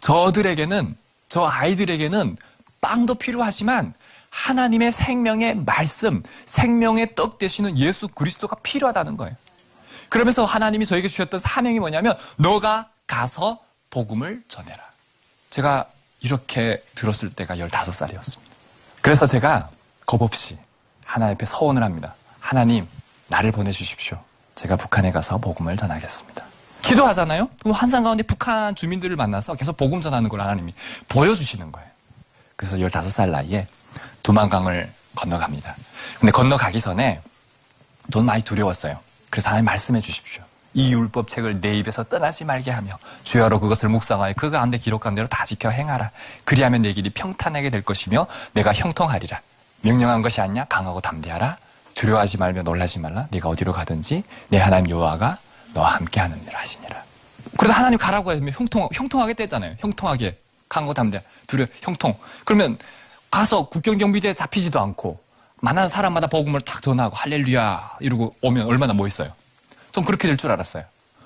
저 아이들에게는 빵도 필요하지만 하나님의 생명의 말씀, 생명의 떡 되시는 예수 그리스도가 필요하다는 거예요. 그러면서 하나님이 저에게 주셨던 사명이 뭐냐면 너가 가서 복음을 전해라. 제가 이렇게 들었을 때가 15살이었습니다. 그래서 제가 겁없이 하나님 앞에 서원을 합니다. 하나님, 나를 보내주십시오. 제가 북한에 가서 복음을 전하겠습니다. 기도하잖아요? 그럼 환상 가운데 북한 주민들을 만나서 계속 복음 전하는 걸 하나님이 보여주시는 거예요. 그래서 15살 나이에 두만강을 건너갑니다. 근데 건너가기 전에 전 많이 두려웠어요. 그래서 하나님 말씀해 주십시오. 이 율법책을 내 입에서 떠나지 말게 하며 주야로 그것을 묵상하여 그 가운데 기록한 대로 다 지켜 행하라. 그리하면 내 길이 평탄하게 될 것이며 내가 형통하리라. 명령한 것이 아니냐? 강하고 담대하라. 두려워하지 말며 놀라지 말라. 네가 어디로 가든지 내 하나님 여호와가 너와 함께 하는 일을 하시니라. 그래도 하나님 가라고 하면 형통하게 떼잖아요. 형통하게. 강하고 담대. 형통. 그러면 가서 국경경비대에 잡히지도 않고 만나는 사람마다 복음을 탁 전하고 할렐루야 이러고 오면 얼마나 멋있어요. 전 그렇게 될 줄 알았어요.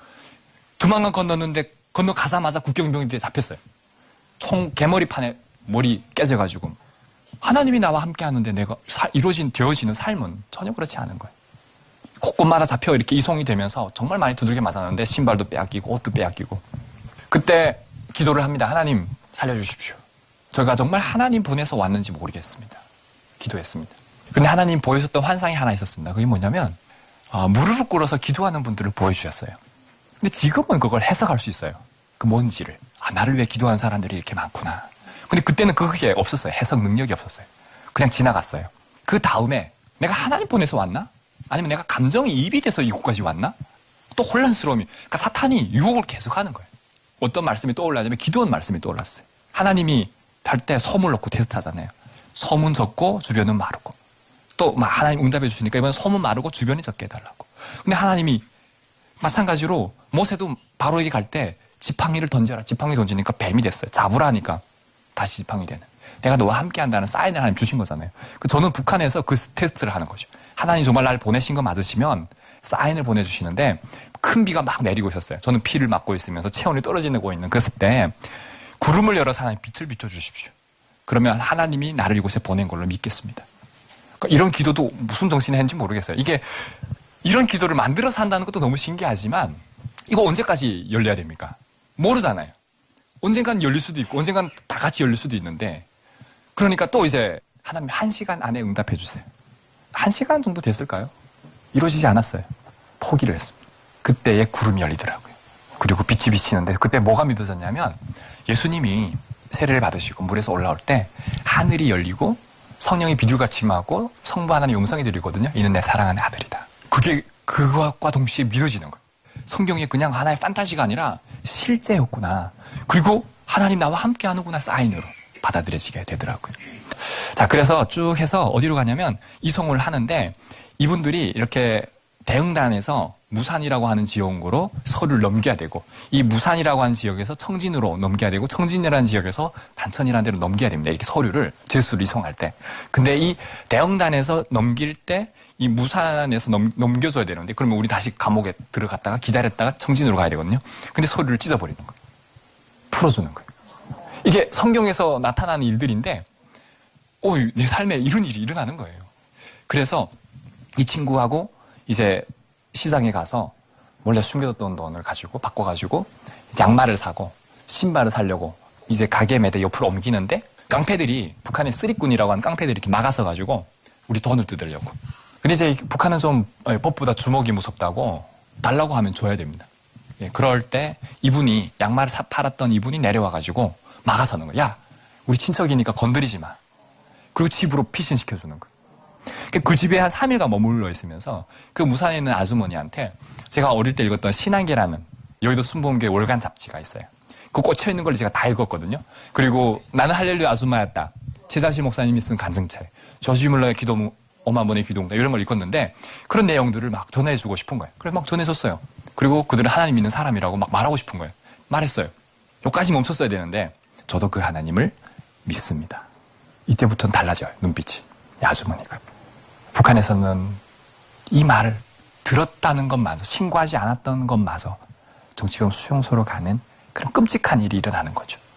두만강 건넜는데 건너가자마자 국경경비대에 잡혔어요. 총 개머리판에 머리 깨져가지고 하나님이 나와 함께 하는데 내가 되어지는 삶은 전혀 그렇지 않은 거예요. 곳곳마다 잡혀 이렇게 이송이 되면서 정말 많이 두들겨 맞았는데 신발도 빼앗기고 옷도 빼앗기고 그때 기도를 합니다. 하나님 살려주십시오. 저희가 정말 하나님 보내서 왔는지 모르겠습니다. 기도했습니다. 근데 하나님 보여줬던 환상이 하나 있었습니다. 그게 뭐냐면 무릎을 꿇어서 기도하는 분들을 보여주셨어요. 근데 지금은 그걸 해석할 수 있어요. 그 뭔지를. 나를 위해 기도하는 사람들이 이렇게 많구나. 근데 그때는 그게 없었어요. 해석 능력이 없었어요. 그냥 지나갔어요. 그 다음에 내가 하나님 보내서 왔나? 아니면 내가 감정이 입이 돼서 이곳까지 왔나? 또 혼란스러움이. 그러니까 사탄이 유혹을 계속하는 거예요. 어떤 말씀이 떠올라냐면 기도원 말씀이 떠올랐어요. 하나님이 할 때 소문 넣고 테스트하잖아요. 소문 적고 주변은 마르고. 또 하나님 응답해 주시니까 이번엔 소문 마르고 주변이 적게 해달라고. 근데 하나님이 마찬가지로 모세도 바로에게 갈 때 지팡이를 던져라. 지팡이 던지니까 뱀이 됐어요. 잡으라니까 다시 지팡이 되는. 내가 너와 함께 한다는 사인을 하나님 주신 거잖아요. 저는 북한에서 그 테스트를 하는 거죠. 하나님 정말 날 보내신 거 맞으시면 사인을 보내주시는데 큰 비가 막 내리고 있었어요. 저는 비를 맞고 있으면서 체온이 떨어지고 있는 그랬을 때 구름을 열어서 하나님 빛을 비춰주십시오. 그러면 하나님이 나를 이곳에 보낸 걸로 믿겠습니다. 그러니까 이런 기도도 무슨 정신이 했는지 모르겠어요. 이게 이런 기도를 만들어서 한다는 것도 너무 신기하지만 이거 언제까지 열려야 됩니까? 모르잖아요. 언젠간 열릴 수도 있고 언젠간 다 같이 열릴 수도 있는데 그러니까 또 이제 하나님 1시간 안에 응답해 주세요. 1시간 정도 됐을까요? 이루어지지 않았어요. 포기를 했습니다. 그때에 구름이 열리더라고요. 그리고 빛이 비치는데 그때 뭐가 믿어졌냐면 예수님이 세례를 받으시고 물에서 올라올 때 하늘이 열리고 성령이 비둘같이 임하고 성부 하나님의 음성이 들리거든요. 이는 내 사랑하는 아들이다. 그게 그것과 동시에 믿어지는 거예요. 성경이 그냥 하나의 판타지가 아니라 실제였구나. 그리고 하나님 나와 함께 하는구나 사인으로 받아들여지게 되더라고요. 자, 그래서 쭉 해서 어디로 가냐면 이송을 하는데 이분들이 이렇게 대흥단에서 무산이라고 하는 지역으로 서류를 넘겨야 되고 이 무산이라고 하는 지역에서 청진으로 넘겨야 되고 청진이라는 지역에서 단천이라는 데로 넘겨야 됩니다. 이렇게 서류를 제수를 이송할 때. 근데 이 대흥단에서 넘길 때 이 무산에서 넘겨줘야 되는데 그러면 우리 다시 감옥에 들어갔다가 기다렸다가 청진으로 가야 되거든요. 근데 서류를 찢어버리는 거예요. 풀어주는 거예요. 이게 성경에서 나타나는 일들인데 내 삶에 이런 일이 일어나는 거예요. 그래서 이 친구하고 이제 시장에 가서 원래 숨겨뒀던 돈을 가지고 바꿔가지고 양말을 사고 신발을 사려고 이제 가게 매대 옆으로 옮기는데 깡패들이 북한의 쓰리꾼이라고 하는 깡패들이 이렇게 막아서가지고 우리 돈을 뜯으려고. 근데 이제 북한은 좀 법보다 주먹이 무섭다고 달라고 하면 줘야 됩니다. 그럴 때 이분이 양말을 팔았던 이분이 내려와가지고 막아서는 거야. 야, 우리 친척이니까 건드리지 마. 그리고 집으로 피신시켜주는 거예요. 그 집에 한 3일간 머물러 있으면서 그 무산에 있는 아주머니한테 제가 어릴 때 읽었던 신앙계라는 여의도 순복음교회 월간 잡지가 있어요. 그 꽂혀있는 걸 제가 다 읽었거든요. 그리고 나는 할렐루야 아줌마였다. 최자실 목사님이 쓴 간증책, 조지 뮬러의 기도 5만 번의 기도응답 이런 걸 읽었는데 그런 내용들을 막 전해주고 싶은 거예요. 그래서 막 전해줬어요. 그리고 그들은 하나님 믿는 사람이라고 막 말하고 싶은 거예요. 말했어요. 여기까지 멈췄어야 되는데 저도 그 하나님을 믿습니다. 이때부터는 달라져요. 눈빛이. 이 아주머니가. 북한에서는 이 말을 들었다는 것마저 신고하지 않았던 것마저 정치범 수용소로 가는 그런 끔찍한 일이 일어나는 거죠.